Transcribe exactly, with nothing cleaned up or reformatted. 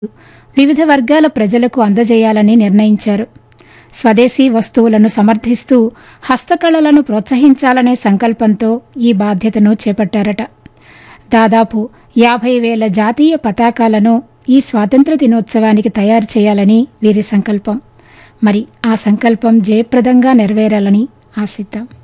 వివిధ వర్గాల ప్రజలకు అందజేయాలని నిర్ణయించారు. స్వదేశీ వస్తువులను సమర్థిస్తూ హస్తకళలను ప్రోత్సహించాలనే సంకల్పంతో ఈ బాధ్యతను చేపట్టారట. దాదాపు యాభై వేల జాతీయ పతాకాలను ఈ స్వాతంత్ర దినోత్సవానికి తయారు చేయాలని వీరి సంకల్పం. మరి ఆ సంకల్పం జయప్రదంగా నెరవేరాలని ఆశిద్దాం.